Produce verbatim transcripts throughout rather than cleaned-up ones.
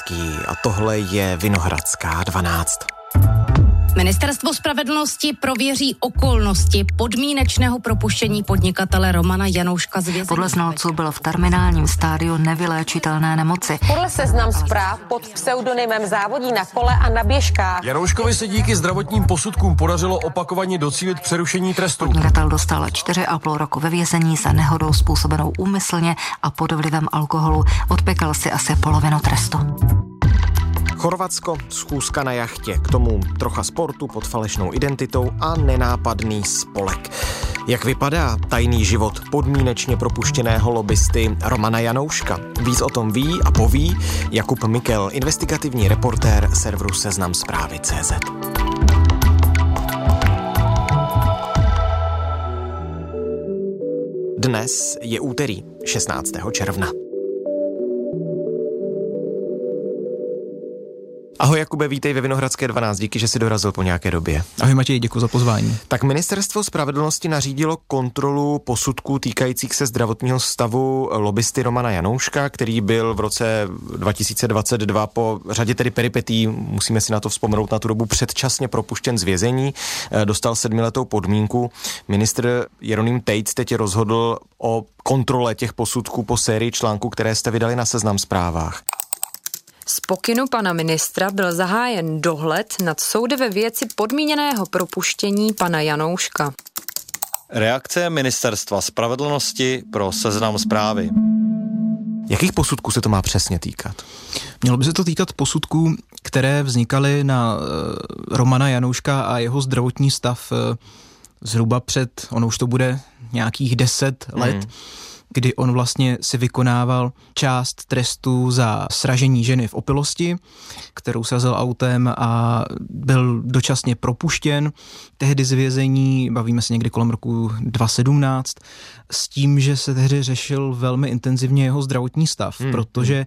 Vinohradský a tohle je Vinohradská dvanáct. Ministerstvo spravedlnosti prověří okolnosti podmínečného propuštění podnikatele Romana Janouška z vězení. Podle znalců byl v terminálním stádiu nevyléčitelné nemoci. Podle Seznam Zpráv pod pseudonymem závodí na kole a na běžkách. Janouškovi se díky zdravotním posudkům podařilo opakovaně docílit přerušení trestu. Podnikatel dostal čtyři a půl roku ve vězení za nehodou způsobenou úmyslně a pod vlivem alkoholu. Odpekal si asi polovinu trestu. Chorvatsko, schůzka na jachtě, k tomu trocha sportu pod falešnou identitou a nenápadný spolek. Jak vypadá tajný život podmínečně propuštěného lobbysty Romana Janouška? Víc o tom ví a poví Jakub Mikel, investigativní reportér serveru Seznam Zprávy tečka cé zet. Dnes je úterý šestnáctého června. Ahoj Jakube, vítej ve Vinohradské dvanáct, díky, že jsi dorazil po nějaké době. Ahoj Matěj, děkuji za pozvání. Tak Ministerstvo spravedlnosti nařídilo kontrolu posudků týkajících se zdravotního stavu lobbysty Romana Janouška, který byl v roce dva tisíce dvacet dva po řadě tedy peripetí, musíme si na to vzpomenout, na tu dobu předčasně propuštěn z vězení, dostal sedmiletou podmínku. Ministr Jeroným Tejc teď rozhodl o kontrole těch posudků po sérii článků, které jste vydali na Seznam Zprávách. Z pokynu pana ministra byl zahájen dohled nad soudy ve věci podmíněného propuštění pana Janouška. Reakce Ministerstva spravedlnosti pro Seznam Zprávy. Jakých posudků se to má přesně týkat? Mělo by se to týkat posudků, které vznikaly na uh, Romana Janouška a jeho zdravotní stav uh, zhruba před, ono už to bude nějakých deset let, hmm. kdy on vlastně si vykonával část trestu za sražení ženy v opilosti, kterou srazil autem a byl dočasně propuštěn tehdy z vězení, bavíme se někdy kolem roku dva tisíce sedmnáct, s tím, že se tehdy řešil velmi intenzivně jeho zdravotní stav, hmm. protože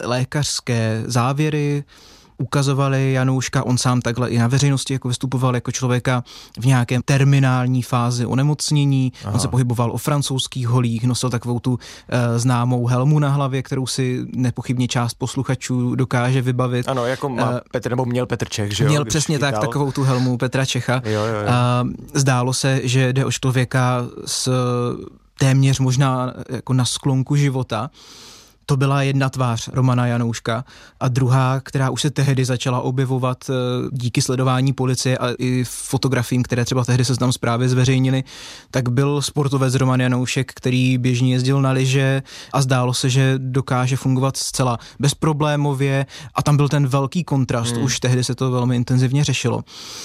lékařské závěry ukazovali Janouška, on sám takhle i na veřejnosti jako vystupoval jako člověka v nějakém terminální fázi onemocnění. Aha. On se pohyboval o francouzských holích, nosil takovou tu e, známou helmu na hlavě, kterou si nepochybně část posluchačů dokáže vybavit. Ano, jako má e, Petr, nebo měl Petr Čech, že jo? Měl přesně tak, dal. takovou tu helmu Petra Čecha. Jo, jo, jo. A zdálo se, že jde o člověka s téměř možná jako na sklonku života. To byla jedna tvář Romana Janouška a druhá, která už se tehdy začala objevovat díky sledování policie a i fotografiím, které třeba tehdy Seznam Zprávy zveřejnili, tak byl sportovec Roman Janoušek, který běžně jezdil na lyže a zdálo se, že dokáže fungovat zcela bezproblémově a tam byl ten velký kontrast, hmm. už tehdy se to velmi intenzivně řešilo.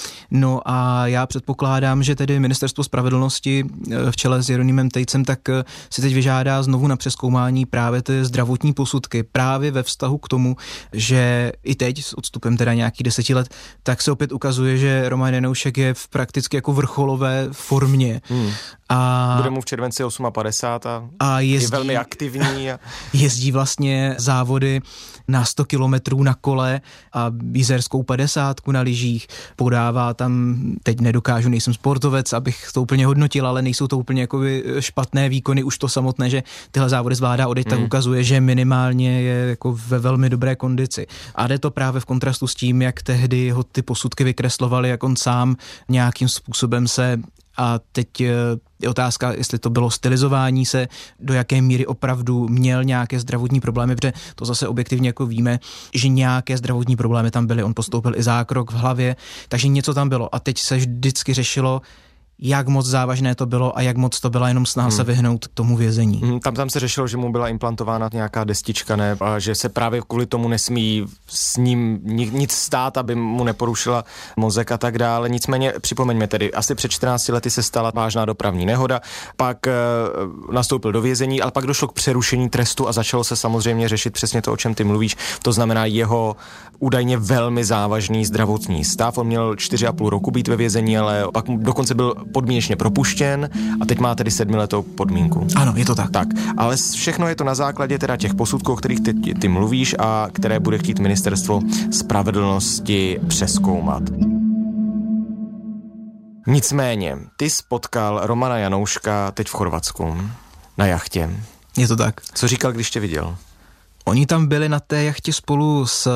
No a já předpokládám, že tedy Ministerstvo spravedlnosti v čele s Jeronýmem Tejcem tak si teď vyžádá znovu na přezkoumání právě ty zdravotní posudky právě ve vztahu k tomu, že i teď s odstupem teda nějakých deseti let, tak se opět ukazuje, že Roman Janoušek je v prakticky jako vrcholové formě. Hmm. A bude mu v červenci padesát osm a, a jezdí, je velmi aktivní. A jezdí vlastně závody na sto kilometrů na kole a jízerskou padesátku na lyžích. Podává tam, teď nedokážu, nejsem sportovec, abych to úplně hodnotil, ale nejsou to úplně jakoby špatné výkony, už to samotné, že tyhle závody zvládá odejít, hmm. tak ukazuje, že minimálně je jako ve velmi dobré kondici. A jde to právě v kontrastu s tím, jak tehdy ho ty posudky vykreslovaly, jak on sám nějakým způsobem se. A teď je otázka, jestli to bylo stylizování se, do jaké míry opravdu měl nějaké zdravotní problémy, protože to zase objektivně jako víme, že nějaké zdravotní problémy tam byly. On podstoupil i zákrok v hlavě, takže něco tam bylo. A teď se vždycky řešilo, jak moc závažné to bylo a jak moc to byla jenom snaha hmm. se vyhnout tomu vězení. Hmm, tam tam se řešilo, že mu byla implantována nějaká destička, ne? A že se právě kvůli tomu nesmí s ním nic stát, aby mu neporušila mozek a tak dále. Nicméně připomeňme tedy, asi před čtrnácti lety se stala vážná dopravní nehoda, pak e, nastoupil do vězení, ale pak došlo k přerušení trestu a začalo se samozřejmě řešit přesně to, o čem ty mluvíš. To znamená jeho údajně velmi závažný zdravotní stav. On měl čtyři a půl roku být ve vězení, ale pak dokonce byl podmínečně propuštěn a teď má tedy sedmiletou podmínku. Ano, je to tak. Tak, ale všechno je to na základě teda těch posudků, o kterých ty, ty mluvíš a které bude chtít Ministerstvo spravedlnosti přezkoumat. Nicméně, ty spotkal Romana Janouška teď v Chorvatsku na jachtě. Je to tak. Co říkal, když tě viděl? Oni tam byli na té jachtě spolu s